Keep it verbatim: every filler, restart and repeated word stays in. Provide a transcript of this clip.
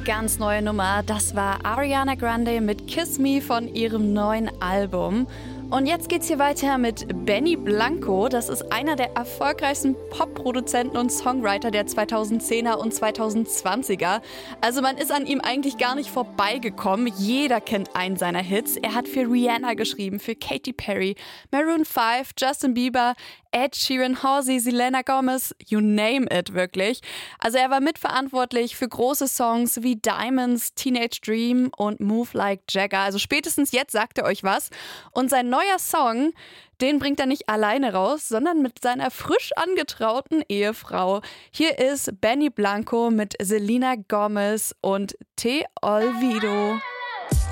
ganz neue Nummer. Das war Ariana Grande mit Kiss Me von ihrem neuen Album. Und jetzt geht's hier weiter mit Benny Blanco. Das ist einer der erfolgreichsten Pop-Produzenten und Songwriter der zweitausendzehner und zweitausendzwanziger. Also man ist an ihm eigentlich gar nicht vorbeigekommen. Jeder kennt einen seiner Hits. Er hat für Rihanna geschrieben, für Katy Perry, Maroon fünf, Justin Bieber, Ed Sheeran, Halsey, Selena Gomez, you name it wirklich. Also er war mitverantwortlich für große Songs wie Diamonds, Teenage Dream und Move Like Jagger. Also spätestens jetzt sagt er euch was. Und sein neuer Song, den bringt er nicht alleine raus, sondern mit seiner frisch angetrauten Ehefrau. Hier ist Benny Blanco mit Selena Gomez und Te Olvido.